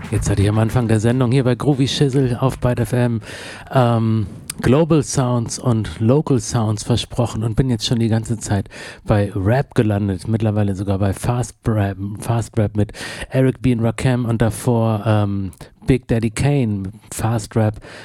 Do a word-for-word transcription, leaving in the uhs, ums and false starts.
Jetzt hatte ich am Anfang der Sendung hier bei Groovy Shizzle auf Byte F M ähm, Global Sounds und Local Sounds versprochen und bin jetzt schon die ganze Zeit bei Rap gelandet, mittlerweile sogar bei Fast Rap, Fast Rap mit Eric B. und Rakim und davor ähm, Big Daddy Kane, Fast Rap